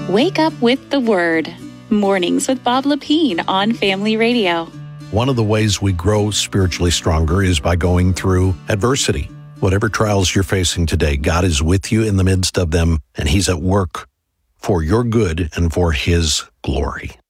Wake up with the Word. Mornings with Bob Lepine on Family Radio. One of the ways we grow spiritually stronger is by going through adversity. Whatever trials you're facing today, God is with you in the midst of them, and He's at work for your good and for His glory.